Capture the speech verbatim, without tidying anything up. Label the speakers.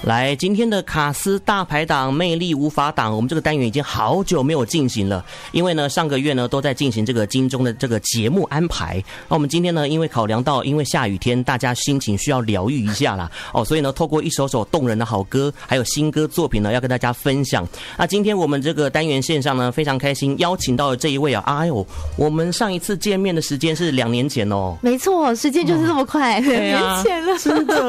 Speaker 1: 来，今天的卡斯大排档魅力无法挡，我们这个单元已经好久没有进行了，因为呢上个月呢都在进行这个金钟的这个节目安排。那我们今天呢，因为考量到因为下雨天，大家心情需要疗愈一下啦，哦，所以呢透过一首首动人的好歌，还有新歌作品呢，要跟大家分享。那今天我们这个单元线上呢，非常开心邀请到了这一位啊，哎呦，我们上一次见面的时间是两年前哦，
Speaker 2: 没错，时间就是这么快，两、哦、年前了，
Speaker 1: 真的。